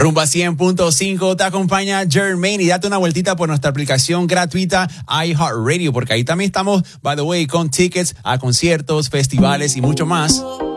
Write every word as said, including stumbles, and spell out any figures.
Rumba cien punto cinco te acompaña Jermaine y date una vueltita por nuestra aplicación gratuita iHeartRadio, porque ahí también estamos, by the way, con tickets a conciertos, festivales y mucho más.